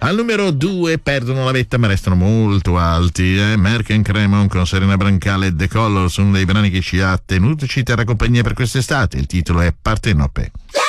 Al numero 2 perdono la vetta ma restano molto alti. Merck & Cremon con Serena Brancale e The Colors, uno dei brani che ci ha tenuto, ci terrà compagnia per quest'estate. Il titolo è Partenope.